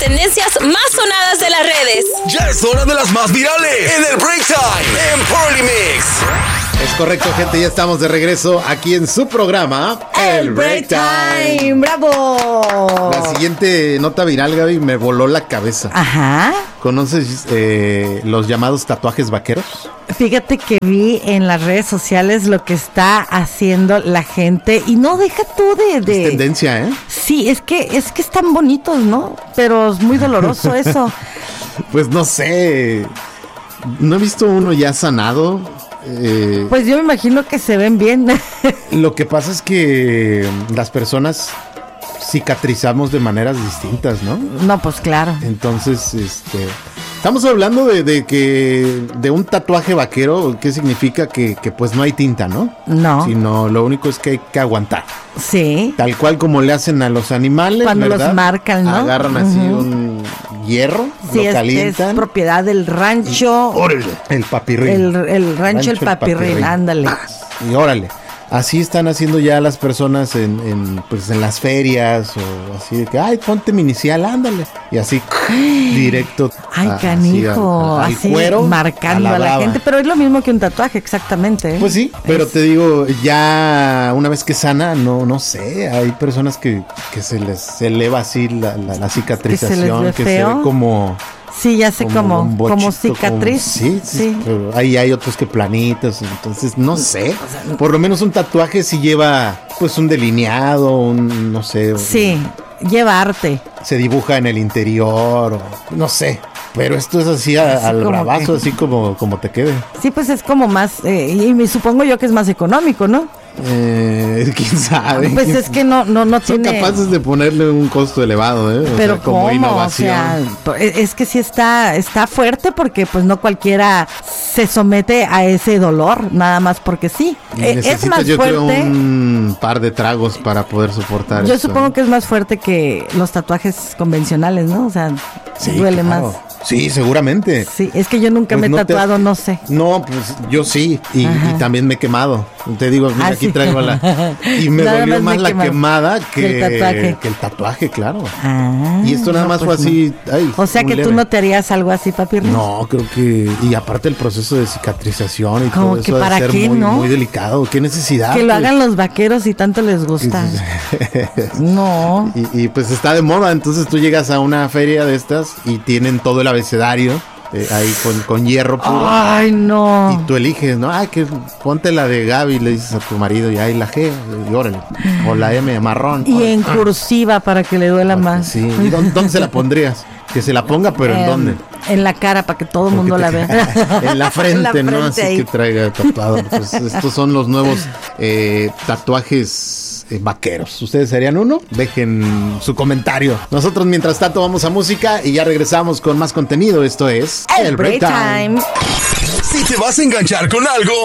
tendencias más sonadas de las redes. Ya es hora de las más virales en el Break Time en Party Mix. Es correcto, gente, ya estamos de regreso aquí en su programa, El Break Time. ¡Bravo! La siguiente nota viral, Gaby, me voló la cabeza. Ajá. ¿Conoces los llamados tatuajes vaqueros? Fíjate que vi en las redes sociales lo que está haciendo la gente y no deja tú de... Es tendencia, ¿eh? Sí, es que están bonitos, ¿no? Pero es muy doloroso eso. Pues no sé, no he visto uno ya sanado. Pues yo me imagino que se ven bien. Lo que pasa es que las personas cicatrizamos de maneras distintas, ¿no? No, pues claro. Entonces, estamos hablando de un tatuaje vaquero. ¿Qué significa? Que pues no hay tinta, ¿no? No. Sino lo único es que hay que aguantar. Sí. Tal cual como le hacen a los animales, cuando ¿verdad? los marcan, ¿no? Agarran así un hierro, sí, lo calientan. Es propiedad del rancho. órale, el papirrín. El rancho El Papirrín, ándale. Y órale. Así están haciendo ya las personas en las ferias o así de que, ay, ponte mi inicial, ándale. Y así, directo. Ay, canijo, al así cuero, marcando a la gente. Pero es lo mismo que un tatuaje, exactamente. Pues sí, pero te digo, ya una vez que sana, no sé, hay personas que se les eleva así la cicatrización, que se ve como... Sí, ya sé, como cicatriz. Sí. Pero ahí hay otros que planitos, entonces no sé. Por lo menos un tatuaje sí lleva pues un delineado, no sé. Sí, lleva arte. Se dibuja en el interior, no sé. Pero esto es así al bravazo, así como te quede. Sí, pues es como más, y me supongo yo que es más económico, ¿no? ¿Quién sabe? Pues es que no son tiene... capaces de ponerle un costo elevado, ¿eh? Pero sea, como ¿cómo? innovación. O sea, es que sí está fuerte porque pues no cualquiera se somete a ese dolor, nada más porque sí. Es más yo fuerte. Creo un par de tragos para poder soportar Yo eso. supongo que es más fuerte que los tatuajes convencionales, ¿no? O sea, sí, duele claro. más. Sí, seguramente. Sí, es que yo nunca Pues me he tatuado, no sé. No, pues yo sí, y también me he quemado. Te digo, mira, aquí sí. traigo y me Nada dolió más más la quemada que el tatuaje, claro. Ah, Y esto nada más pues fue así. Ay, o sea que leve. tú no te harías algo así, papi. No, creo que... Y aparte el proceso de cicatrización y como todo que eso para debe ser qué, muy, ¿no? muy delicado. ¿Qué necesidad? Que lo hagan los vaqueros y tanto les gusta. No. Y pues está de moda, entonces tú llegas a una feria de estas y tienen todo el abecedario ahí con hierro puro. Ay, no. Y tú eliges, ¿no? Ay, que ponte la de Gaby, le dices a tu marido, y ahí la G, y órale. O la M, marrón. Y en cursiva para que le duela más. Sí. ¿Y dónde se la pondrías? Que se la ponga, pero ¿en dónde? En la cara, para que todo el mundo la vea. En la frente, ¿no? Así ahí. que traiga tatuado. Pues estos son los nuevos tatuajes vaqueros. ¿Ustedes harían uno? Dejen su comentario. Nosotros, mientras tanto, vamos a música y ya regresamos con más contenido. Esto es El Break Time. Si te vas a enganchar con algo,